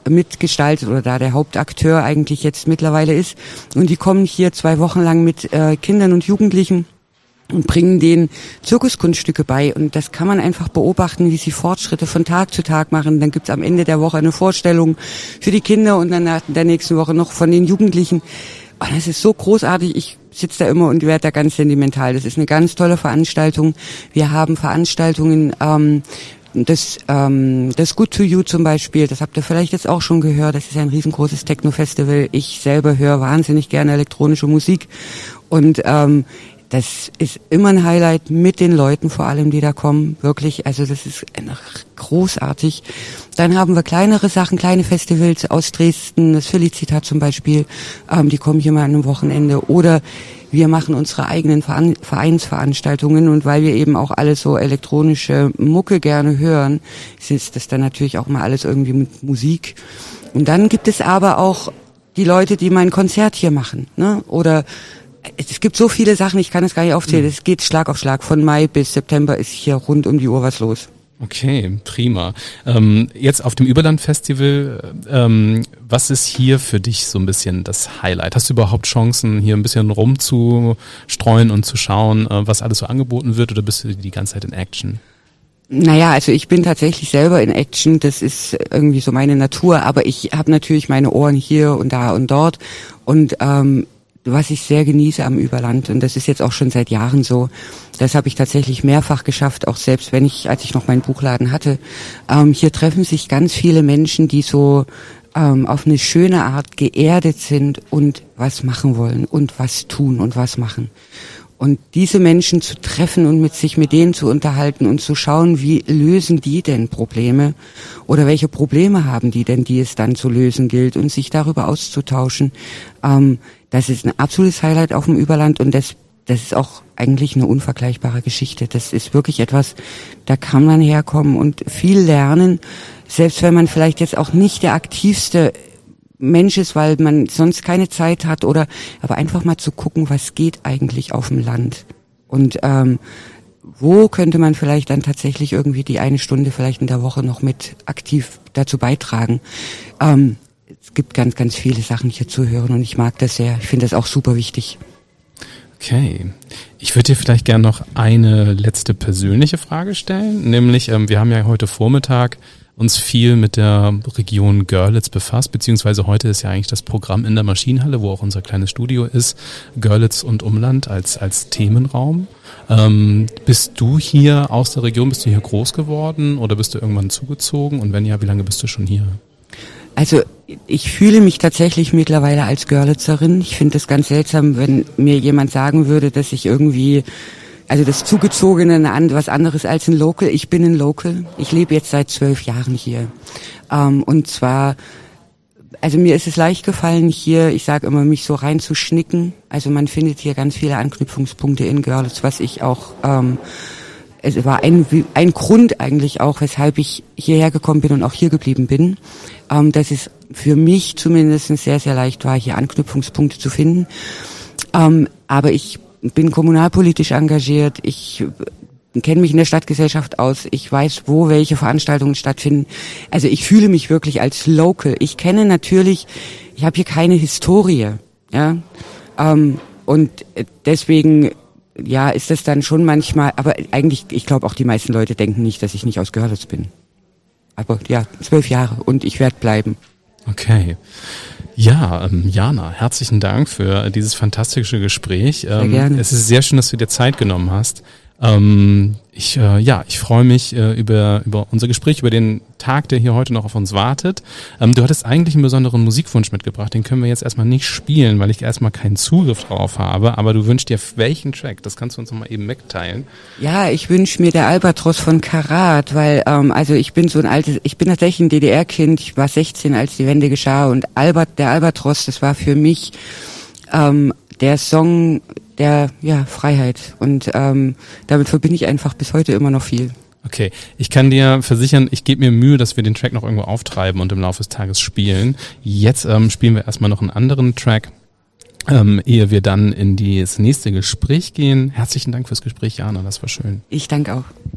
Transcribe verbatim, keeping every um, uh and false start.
mitgestaltet oder da der Hauptakteur eigentlich jetzt mittlerweile ist. Und die kommen hier zwei Wochen lang mit äh, Kindern und Jugendlichen und bringen denen Zirkuskunststücke bei. Und das kann man einfach beobachten, wie sie Fortschritte von Tag zu Tag machen. Dann gibt's am Ende der Woche eine Vorstellung für die Kinder und dann nach der nächsten Woche noch von den Jugendlichen. Und das ist so großartig. Ich sitze da immer und werde da ganz sentimental. Das ist eine ganz tolle Veranstaltung. Wir haben Veranstaltungen, ähm, das, ähm, das Good to You zum Beispiel, das habt ihr vielleicht jetzt auch schon gehört. Das ist ein riesengroßes Techno-Festival. Ich selber höre wahnsinnig gerne elektronische Musik. Und ähm, das ist immer ein Highlight mit den Leuten vor allem, die da kommen. Wirklich, also das ist großartig. Dann haben wir kleinere Sachen, kleine Festivals aus Dresden, das Felicitat zum Beispiel, ähm, die kommen hier mal an einem Wochenende. Oder wir machen unsere eigenen Vereinsveranstaltungen und weil wir eben auch alle so elektronische Mucke gerne hören, ist das dann natürlich auch mal alles irgendwie mit Musik. Und dann gibt es aber auch die Leute, die mein Konzert hier machen, ne? Oder es gibt so viele Sachen, ich kann es gar nicht aufzählen. Es geht Schlag auf Schlag. Von Mai bis September ist hier rund um die Uhr was los. Okay, prima. Ähm, jetzt auf dem Überland-Festival, ähm, was ist hier für dich so ein bisschen das Highlight? Hast du überhaupt Chancen, hier ein bisschen rumzustreuen und zu schauen, äh, was alles so angeboten wird, oder bist du die ganze Zeit in Action? Naja, also ich bin tatsächlich selber in Action, das ist irgendwie so meine Natur, aber ich habe natürlich meine Ohren hier und da und dort und ähm, was ich sehr genieße am Überland, und das ist jetzt auch schon seit Jahren so, das habe ich tatsächlich mehrfach geschafft, auch selbst wenn ich, als ich noch meinen Buchladen hatte. Ähm, hier treffen sich ganz viele Menschen, die so ähm, auf eine schöne Art geerdet sind und was machen wollen und was tun und was machen. Und diese Menschen zu treffen und mit sich mit denen zu unterhalten und zu schauen, wie lösen die denn Probleme oder welche Probleme haben die denn, die es dann zu lösen gilt, und sich darüber auszutauschen. Ähm, das ist ein absolutes Highlight auf dem Überland, und das, das ist auch eigentlich eine unvergleichbare Geschichte. Das ist wirklich etwas, da kann man herkommen und viel lernen, selbst wenn man vielleicht jetzt auch nicht der aktivste Mensch ist, weil man sonst keine Zeit hat, oder aber einfach mal zu gucken, was geht eigentlich auf dem Land und ähm, wo könnte man vielleicht dann tatsächlich irgendwie die eine Stunde vielleicht in der Woche noch mit aktiv dazu beitragen. Ähm, es gibt ganz, ganz viele Sachen hier zu hören und ich mag das sehr. Ich finde das auch super wichtig. Okay. Ich würde dir vielleicht gerne noch eine letzte persönliche Frage stellen, nämlich ähm, wir haben ja heute Vormittag uns viel mit der Region Görlitz befasst, beziehungsweise heute ist ja eigentlich das Programm in der Maschinenhalle, wo auch unser kleines Studio ist, Görlitz und Umland als als Themenraum. Ähm, bist du hier aus der Region, bist du hier groß geworden oder bist du irgendwann zugezogen, und wenn ja, wie lange bist du schon hier? Also ich fühle mich tatsächlich mittlerweile als Görlitzerin. Ich finde es ganz seltsam, wenn mir jemand sagen würde, dass ich irgendwie, also das Zugezogene was anderes als ein Local. Ich bin ein Local. Ich lebe jetzt seit zwölf Jahren hier. Ähm, und zwar, also mir ist es leicht gefallen, hier, ich sage immer, mich so reinzuschnicken. Also man findet hier ganz viele Anknüpfungspunkte in Görlitz, was ich auch, ähm, es war ein, ein Grund eigentlich auch, weshalb ich hierher gekommen bin und auch hier geblieben bin, ähm, dass es für mich zumindest sehr, sehr leicht war, hier Anknüpfungspunkte zu finden. Ähm, aber ich bin kommunalpolitisch engagiert, ich kenne mich in der Stadtgesellschaft aus, ich weiß, wo welche Veranstaltungen stattfinden. Also ich fühle mich wirklich als Local. Ich kenne natürlich, ich habe hier keine Historie, ja, ähm, und deswegen, ja, ist das dann schon manchmal, aber eigentlich, ich glaube auch die meisten Leute denken nicht, dass ich nicht aus Görlitz bin. Aber ja, zwölf Jahre und ich werde bleiben. Okay. Ja, ähm, Jana, herzlichen Dank für dieses fantastische Gespräch. Ähm, sehr gerne. Es ist sehr schön, dass du dir Zeit genommen hast. Ähm, ich, äh, ja, ich freue mich äh, über über unser Gespräch, über den Tag, der hier heute noch auf uns wartet. Ähm, du hattest eigentlich einen besonderen Musikwunsch mitgebracht, den können wir jetzt erstmal nicht spielen, weil ich erstmal keinen Zugriff drauf habe, aber du wünschst dir welchen Track? Das kannst du uns noch mal eben mitteilen. Ja, ich wünsche mir der Albatros von Karat, weil, ähm, also ich bin so ein altes, ich bin tatsächlich ein D D R-Kind, ich war sechzehn, als die Wende geschah, und Albert, der Albatros, das war für mich ähm, der Song der ja Freiheit, und ähm, damit verbinde ich einfach bis heute immer noch viel. Okay, ich kann dir versichern, ich gebe mir Mühe, dass wir den Track noch irgendwo auftreiben und im Laufe des Tages spielen. Jetzt ähm, spielen wir erstmal noch einen anderen Track, ähm, ehe wir dann in das nächste Gespräch gehen. Herzlichen Dank fürs Gespräch, Jana, das war schön. Ich danke auch.